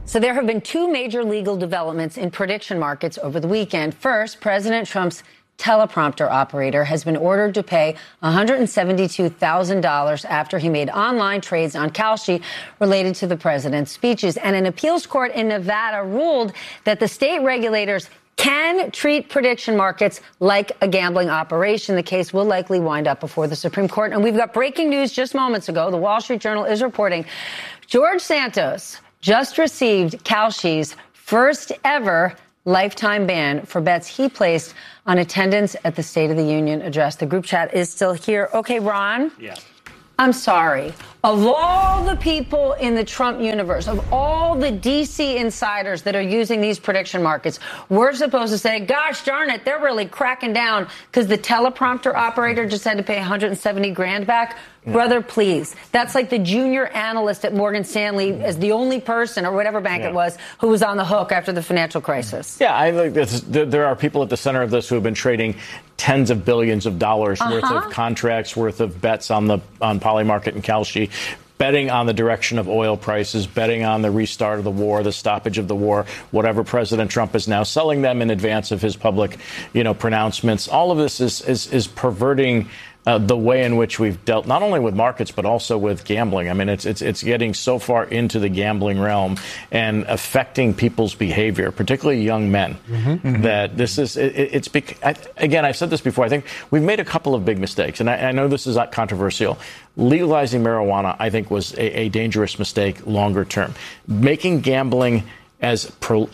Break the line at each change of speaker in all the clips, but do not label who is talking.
So there have been two major legal developments in prediction markets over the weekend. First, President Trump's teleprompter operator has been ordered to pay $172,000 after he made online trades on Kalshi related to the president's speeches. And an appeals court in Nevada ruled that the state regulators can treat prediction markets like a gambling operation. The case will likely wind up before the Supreme Court. And we've got breaking news just moments ago. The Wall Street Journal is reporting George Santos just received Kalshi's first ever lifetime ban for bets he placed on attendance at the State of the Union address. The group chat is still here. Okay, Ron?
Yeah.
I'm sorry. Of all the people in the Trump universe, of all the D.C. insiders that are using these prediction markets, we're supposed to say, gosh darn it, they're really cracking down because the teleprompter operator just had to pay $170,000 back. Yeah. Brother, please. That's like the junior analyst at Morgan Stanley as the only person, or whatever bank it was, who was on the hook after the financial crisis.
Yeah, I think there are people at the center of this who have been trading tens of billions of dollars worth of contracts, worth of bets on Polymarket and Kalshi, betting on the direction of oil prices, betting on the restart of the war, the stoppage of the war, whatever President Trump is now selling them in advance of his public, pronouncements. All of this is perverting the way in which we've dealt not only with markets but also with gambling. I mean, it's getting so far into the gambling realm and affecting people's behavior, particularly young men, that this is again, I've said this before. I think we've made a couple of big mistakes, and I know this is not controversial. Legalizing marijuana, I think, was a dangerous mistake longer term. Making gambling as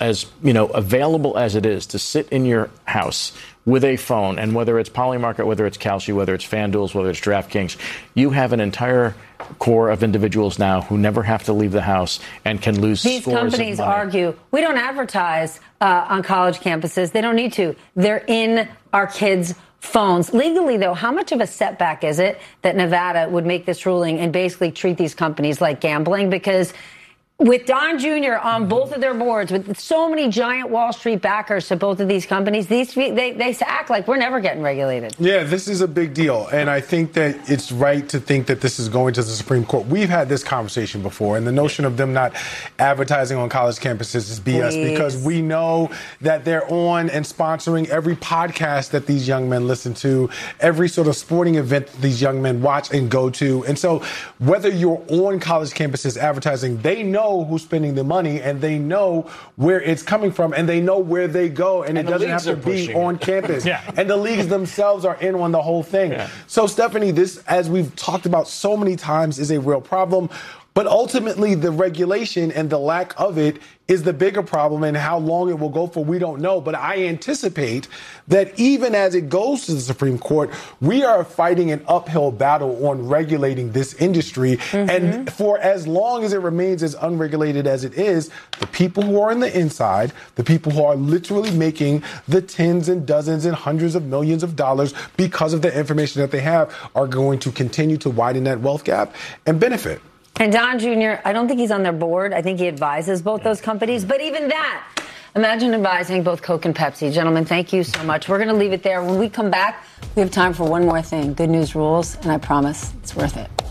available as it is to sit in your house with a phone, and whether it's Polymarket, whether it's Kalshi, whether it's FanDuel, whether it's DraftKings, you have an entire core of individuals now who never have to leave the house and can lose
These
scores
companies
of money.
argue, we don't advertise on college campuses. They don't need to. They're in our kids' phones. Legally, though, how much of a setback is it that Nevada would make this ruling and basically treat these companies like gambling? Because with Don Jr. on both of their boards, with so many giant Wall Street backers to both of these companies, they act like we're never getting regulated.
Yeah, this is a big deal. And I think that it's right to think that this is going to the Supreme Court. We've had this conversation before, and the notion of them not advertising on college campuses is BS because we know that they're on and sponsoring every podcast that these young men listen to, every sort of sporting event that these young men watch and go to. And so whether you're on college campuses advertising, they know who's spending the money, and they know where it's coming from, and they know where they go, and it doesn't have to be on campus. And the leagues themselves are in on the whole thing. So, Stephanie, this, as we've talked about so many times, is a real problem. But ultimately, the regulation and the lack of it is the bigger problem, and how long it will go for, we don't know. But I anticipate that even as it goes to the Supreme Court, we are fighting an uphill battle on regulating this industry. And for as long as it remains as unregulated as it is, the people who are on the inside, the people who are literally making the tens and dozens and hundreds of millions of dollars because of the information that they have, are going to continue to widen that wealth gap and benefit.
And Don Jr., I don't think he's on their board. I think he advises both those companies. But even that, imagine advising both Coke and Pepsi. Gentlemen, thank you so much. We're going to leave it there. When we come back, we have time for one more thing. Good news rules, and I promise it's worth it.